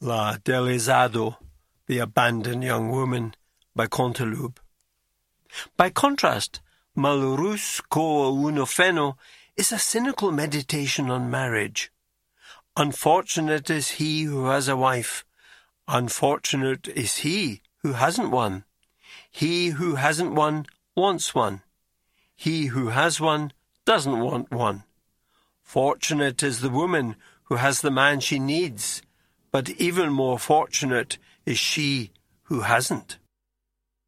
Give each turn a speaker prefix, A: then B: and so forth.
A: La Delisado, The Abandoned Young Woman, by Canteloube. By contrast, Malrus co uno feno is a cynical meditation on marriage. Unfortunate is he who has a wife. Unfortunate is he who hasn't one. He who hasn't one wants one. He who has one doesn't want one. Fortunate is the woman who has the man she needs, but even more fortunate is she who hasn't.